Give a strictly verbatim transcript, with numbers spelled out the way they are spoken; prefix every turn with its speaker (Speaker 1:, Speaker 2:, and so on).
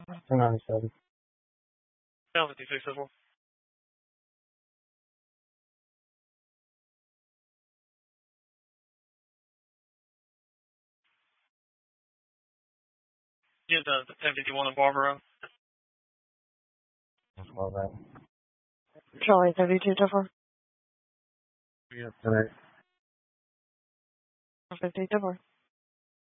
Speaker 1: two ninety-seven.
Speaker 2: Down fifty-six oh four. Get the, the ten fifty-one on Barbara.
Speaker 1: That's all right.
Speaker 3: Charlie thirty-two to four.
Speaker 1: Yeah, tonight.
Speaker 3: fifty to four.